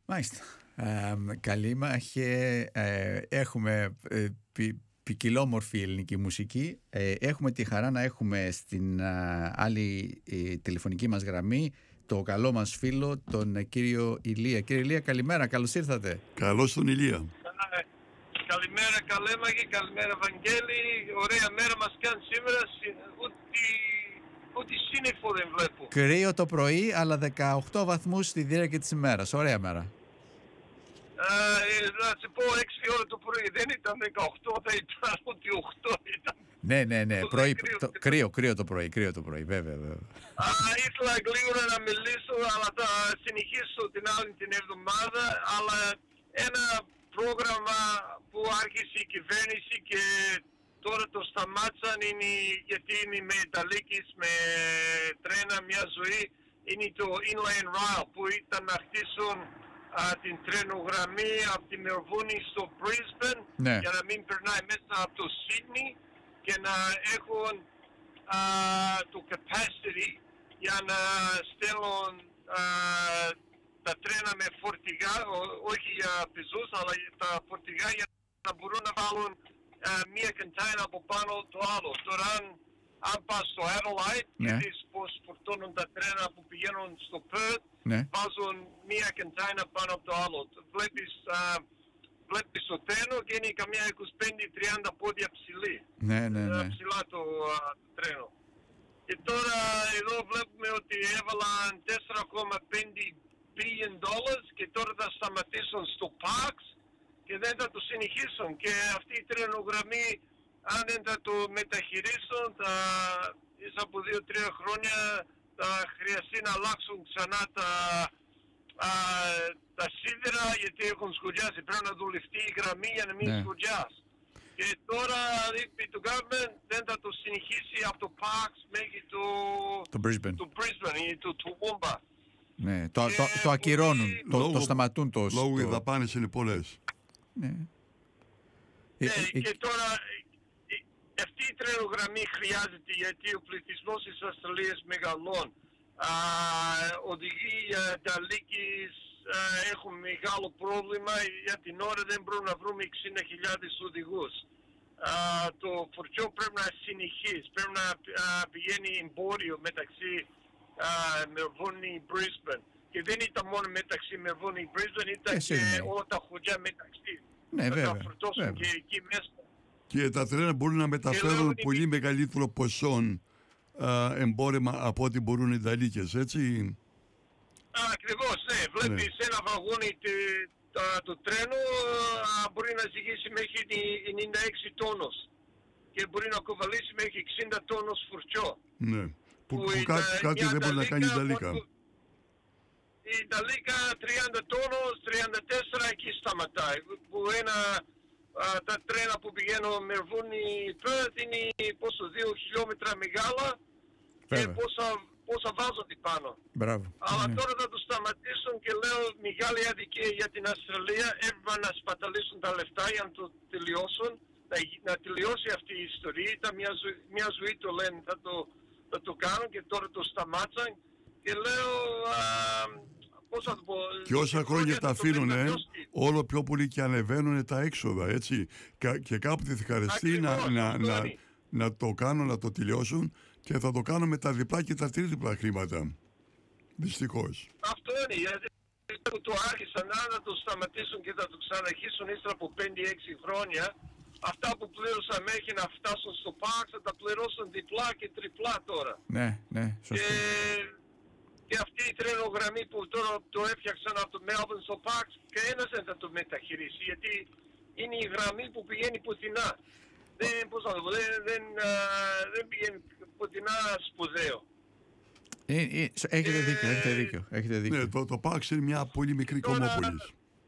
Μάλιστα. Έχουμε ποικιλόμορφη ελληνική μουσική. Έχουμε τη χαρά να έχουμε στην άλλη τηλεφωνική μας γραμμή το καλό μας φίλο, τον κύριο Ηλία. Κύριε Ηλία, καλημέρα, καλώς ήρθατε. Καλώς τον Ηλία. Καλημέρα Καλέμαγε, καλημέρα Βαγγέλη. Ωραία μέρα μας κάνει σήμερα, ούτε σύννεφο δεν βλέπω. Κρύο το πρωί, αλλά 18 βαθμούς στη διάρκεια της ημέρας. Ωραία μέρα. Να σε πω 6 ώρα το πρωί, δεν ήταν 18, θα ήταν ούτε 8 ήταν. Ναι, κρύο το πρωί, βέβαια. Ήθελα γλίγορα να μιλήσω, αλλά θα συνεχίσω την άλλη την εβδομάδα, αλλά ένα πρόγραμμα που άρχισε η κυβέρνηση και τώρα το σταμάτησαν είναι γιατί είναι με Ιταλίκης, με τρένα μια ζωή, είναι το Inland Rail που ήταν να χτίσουν την τρένογραμμή από τη Μελβούνι στο Brisbane, ναι, για να μην περνάει μέσα από το Sydney και να έχουν το capacity για να στέλνουν τα τρένα με φορτηγά, όχι για πεζούς, αλλά τα φορτηγά για να μπορούν να βάλουν μία κοντέινερ από πάνω το άλλο. Τώρα αν πας στο Adelaide, είδες πως φορτώνουν τα τρένα που πηγαίνουν στο Perth, βάζουν μία κοντέινερ πάνω από το άλλο. Βλέπεις το τρένο και είναι καμιά 25-30 πόδια ψηλή. Ναι. Ψηλά το τρένο. Και τώρα εδώ βλέπουμε ότι έβαλαν 4,5 billion dollars και τώρα θα σταματήσουν στο Parks και δεν θα το συνεχίσουν. Και αυτή η τρένογραμμή, αν δεν θα το μεταχειρίσουν, ίσα από 2-3 χρόνια θα χρειαστεί να αλλάξουν ξανά τα σίδερα, γιατί έχουν σκουριάσει. Πρέπει να δουλευτεί η γραμμή για να μην σκουριάσει. Και τώρα είπε το government δεν θα το συνεχίσει από το Parks μέχρι το Brisbane ή το Toowoomba. Ναι, το ακυρώνουν, το σταματούν το... Λόγω οι δαπάνες είναι πολλές. Ναι. Και τώρα αυτή η τρένογραμμή χρειάζεται γιατί ο πληθυσμός της Αυστραλίας μεγαλώνει. Οδηγοί Ιταλίκης έχουν μεγάλο πρόβλημα, για την ώρα δεν μπορούμε να βρούμε 60.000 οδηγούς. Το φορτίο πρέπει να συνεχίσει, πρέπει να πηγαίνει εμπόριο μεταξύ Μελβούνι και Brisbane. Και δεν ήταν μόνο μεταξύ Μελβούνι και Brisbane, ήταν και όλα τα χωριά μεταξύ. Ναι, βέβαια. Θα φορτώσουν και εκεί μέσα. Και τα τρένα μπορούν να μεταφέρουν πολύ μεγαλύτερο ποσό εμπόρευμα από ό,τι μπορούν οι Ιταλίκες, έτσι. Ακριβώς, ναι. Βλέπεις ένα βαγόνι το τρένο μπορεί να ζυγίσει μέχρι 96 τόνους και μπορεί να κοβαλήσει μέχρι 60 τόνους φορτιό. Ναι, που κάτι δεν μπορεί να κάνει η Ιταλίκα. Η Ιταλίκα 30 τόνους, 34 εκεί σταματάει. Που τα τρένα που πηγαίνουν Μελβούνι Perth είναι πόσο 2 χιλιόμετρα μεγάλα και πόσα βάζονται πάνω. Μπράβο. Αλλά τώρα θα το σταματήσουν και λέω μεγάλη αδικία για την Αυστραλία. Έπρεπε να σπαταλήσουν τα λεφτά για να το τελειώσουν, να τελειώσει αυτή η ιστορία. Ήταν μια ζωή το λένε θα το κάνουν και τώρα το σταμάτησαν και λέω πώς θα το πω. Και όσα χρόνια τα αφήνουν, όλο πιο πολύ και ανεβαίνουν τα έξοδα, έτσι. Και κάποτε θα χαριστεί να το κάνουν, να το τελειώσουν και θα το κάνουν με τα διπλά και τα τρίτυπλα χρήματα. Δυστυχώς. Αυτό είναι, γιατί το άρχισαν να το σταματήσουν και θα το ξαναρχίσουν ύστερα από 5-6 χρόνια. Αυτά που πλήρωσαν μέχρι να φτάσουν στο Parks θα τα πληρώσουν διπλά και τριπλά τώρα. Ναι, σωστά. Και αυτή η τρένογραμμή που τώρα το έφτιαξαν από το Melbourne στο Parks, κανένας δεν θα το μεταχειρίσει, γιατί είναι η γραμμή που πηγαίνει πουθενά. Δεν πηγαίνει πουθενά σπουδαίο. Έχετε δίκιο. Ναι, το Parks είναι μια πολύ μικρή κομμόπολη.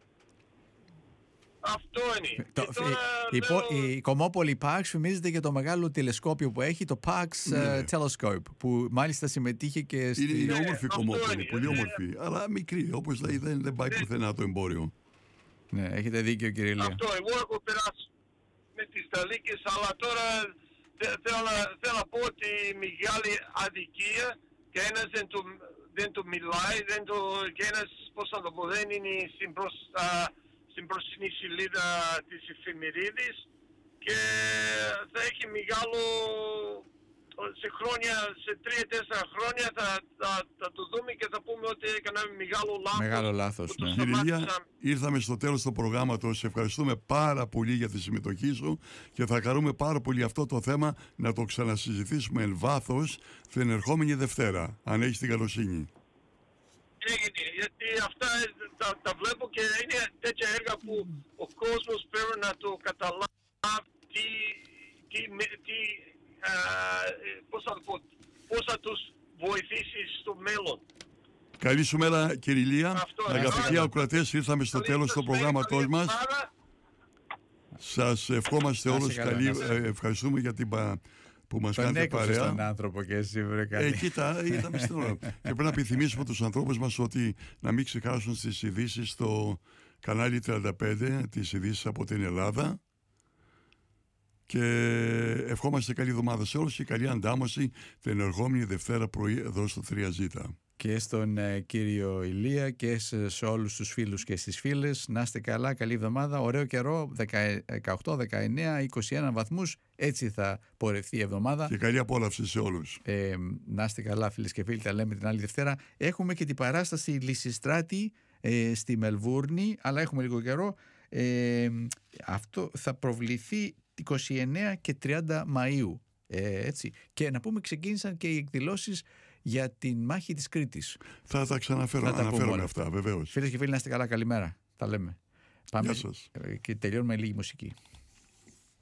Αυτό είναι. Η Κομμόπολη Parks φημίζεται για το μεγάλο τηλεσκόπιο που έχει, το Parks Telescope, που μάλιστα συμμετείχε και στη... Είναι όμορφη Κομμόπολη, πολύ όμορφη, αλλά μικρή, όπως λέει δεν πάει πουθενά το εμπόριο. Ναι, έχετε δίκιο κύριε Ηλία. Αυτό, εγώ έχω περάσει με τις Ιταλίκες, αλλά τώρα θέλω να πω ότι η μεγάλη αδικία και ένας δεν του μιλάει, και ένας, πώς να το πω, δεν είναι στην μπροστινή σελίδα της εφημερίδης και θα έχει μεγάλο, σε 3-4 χρόνια θα το δούμε και θα πούμε ότι έκαναμε μεγάλο λάθος. Ναι. Κύριε Ηλία, ήρθαμε στο τέλος του προγράμματος. Σε ευχαριστούμε πάρα πολύ για τη συμμετοχή σου και θα χαρούμε πάρα πολύ αυτό το θέμα να το ξανασυζητήσουμε εν βάθος την ερχόμενη Δευτέρα, αν έχεις την καλοσύνη. Έγινε, γιατί αυτά τα βλέπω και είναι τέτοια έργα που ο κόσμος πρέπει να το καταλάβει πώς θα τους βοηθήσει στο μέλλον. Καλή σου μέρα, κύριε Ηλία. Αγαπητοί ακροατές, ήρθαμε στο τέλος του προγράμματός μας. Σας ευχόμαστε όλους καλή. Ευχαριστούμε για την που μας κάνετε παρέα. Τον άνθρωπο και εσύ βρε κοίτα, είδαμε στην ώρα. Και πρέπει να επιθυμίσουμε τους ανθρώπους μας ότι να μην ξεχάσουν στις ειδήσεις στο κανάλι 35, τις ειδήσεις από την Ελλάδα. Και ευχόμαστε καλή εβδομάδα σε όλους και καλή αντάμωση την ερχόμενη Δευτέρα πρωί εδώ στο 3Z. Και στον κύριο Ηλία και σε όλους τους φίλους και στις φίλες. Να είστε καλά, καλή εβδομάδα, ωραίο καιρό, 18, 19, 21 βαθμούς, έτσι θα πορευτεί η εβδομάδα. Και καλή απόλαυση σε όλους. Να είστε καλά φίλες και φίλοι, τα λέμε την άλλη Δευτέρα. Έχουμε και την παράσταση Λυσιστράτη στη Μελβούρνη, αλλά έχουμε λίγο καιρό. Αυτό θα προβληθεί 29 και 30 Μαΐου. Έτσι. Και να πούμε, ξεκίνησαν και οι εκδηλώσεις για την μάχη της Κρήτης. Θα τα αναφέρουμε αυτά, βεβαίως. Φίλες και φίλοι, να είστε καλά, καλημέρα. Τα λέμε. Πάμε. Γεια σας. Και τελειώνουμε λίγη μουσική.